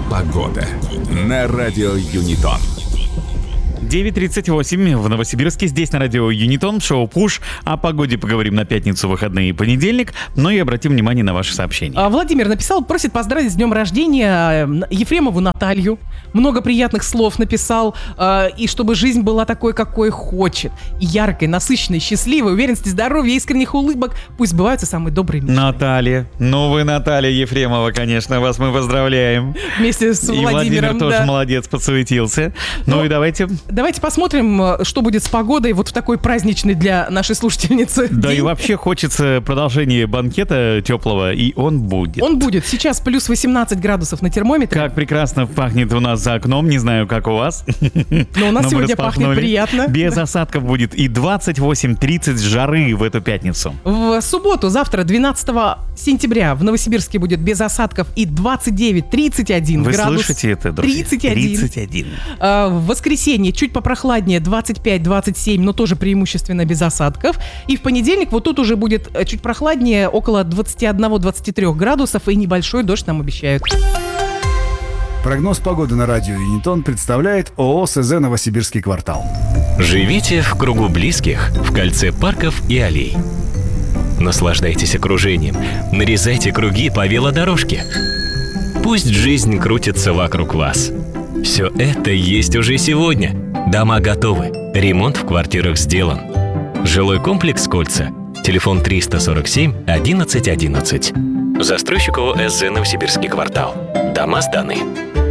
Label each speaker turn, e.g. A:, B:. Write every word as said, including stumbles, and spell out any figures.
A: Погода на радио Юнитон.
B: девять тридцать восемь в Новосибирске. Здесь на радио Юнитон, шоу «Пуш». О погоде поговорим на пятницу, выходные и понедельник. Но и обратим внимание на ваши сообщения.
C: А, Владимир написал, просит поздравить с днем рождения Ефремову Наталью. Много приятных слов написал. э, И чтобы жизнь была такой, какой хочет. Яркой, насыщенной, счастливой, уверенности, здоровья, искренних улыбок. Пусть сбываются самые добрые мечты.
B: Наталья. Ну вы, Наталья Ефремова, конечно, вас мы поздравляем.
C: Вместе с
B: И Владимир
C: Владимиром.
B: тоже
C: да.
B: молодец, подсуетился. Ну,
C: Ну,
B: и давайте...
C: Давайте посмотрим, что будет с погодой вот в такой праздничный для нашей слушательницы
B: Да
C: день.
B: и вообще хочется продолжения банкета теплого, и он будет.
C: Он будет. Сейчас плюс восемнадцать градусов на термометре.
B: Как прекрасно пахнет у нас за окном, не знаю, как у вас.
C: Но у нас
B: Но мы
C: сегодня пахнет
B: распахнули.
C: приятно.
B: Без осадков будет и двадцать восемь тридцать жары в эту пятницу.
C: В субботу, завтра, двенадцатого сентября, в Новосибирске будет без осадков и двадцать девять тридцать один
B: Вы
C: градус.
B: слышите это, друзья?
C: тридцать один.
B: тридцать один.
C: А, В воскресенье чуть попрохладнее, двадцать пять двадцать семь, но тоже преимущественно без осадков. И в понедельник вот тут уже будет э, чуть прохладнее, около двадцать один двадцать три градусов, и небольшой дождь нам обещают.
D: Прогноз погоды на радио Юнитон представляет ООО СЗ «Новосибирский квартал».
E: Живите в кругу близких, в кольце парков и аллей. Наслаждайтесь окружением, нарезайте круги по велодорожке. Пусть жизнь крутится вокруг вас. Все это есть уже сегодня. Дома готовы, ремонт в квартирах сделан. Жилой комплекс «Кольца». Телефон триста сорок семь одиннадцать одиннадцать. Застройщик ООО СЗ «Новосибирский квартал». Дома сданы.